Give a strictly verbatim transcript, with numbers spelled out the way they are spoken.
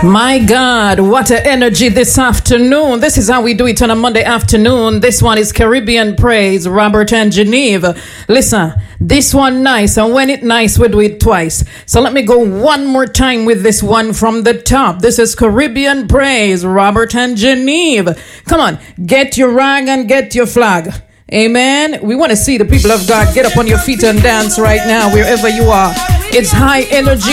My God, what an energy this afternoon. This is how we do it on a Monday afternoon. This one is Caribbean Praise, Robert and Geneva. Listen, this one nice, and when it nice, we do it twice. So let me go one more time with this one from the top. This is Caribbean Praise, Robert and Geneva. Come on, get your rag and get your flag. Amen. We want to see the people of God get up on your feet and dance right now, wherever you are. It's high energy